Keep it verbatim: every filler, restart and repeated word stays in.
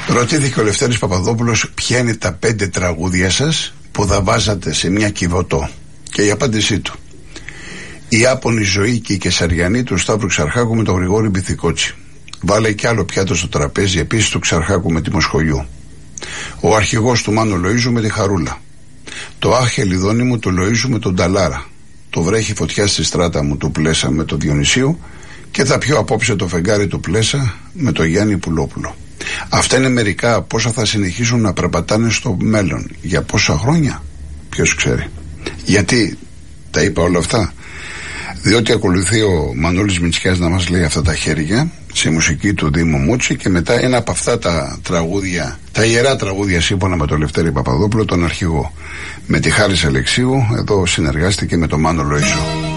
Ρωτήθηκε ο Λευτέρης Παπαδόπουλος ποια είναι τα πέντε τραγούδια σας που θα βάζατε σε μια Κιβωτό. Και η απάντησή του: η Άπονη ζωή και η Κεσαριανή του Σταύρου Ξαρχάκου με τον Γρηγόρη Μπιθικότσι. Βάλε κι άλλο πιάτο στο τραπέζι επίσης του Ξαρχάκου με τη Μοσχολιού. Ο αρχηγός του Μάνο Λοΐζου με τη Χαρούλα. Το Άχε Λιδόνι μου του Λοΐζου με τον Ταλάρα. Το Βρέχει φωτιά στη στράτα μου του Πλέσα με τον Διονυσίου. Και θα πιω απόψε το φεγγάρι του Πλέσα με τον Γιάννη Πουλόπουλο. Αυτά είναι μερικά από όσα θα συνεχίσουν να περπατάνε στο μέλλον. Για πόσα χρόνια, ποιος ξέρει. Γιατί τα είπα όλα αυτά? Διότι ακολουθεί ο Μανώλης Μητσιάς να μας λέει αυτά τα χέρια σε μουσική του Δήμου Μούτσι, και μετά ένα από αυτά τα τραγούδια, τα ιερά τραγούδια σύμφωνα με τον Λευτέρη Παπαδόπουλο, τον αρχηγό. Με τη Χάρις Αλεξίου εδώ συνεργάστηκε με τον Μάνο Λοΐζο.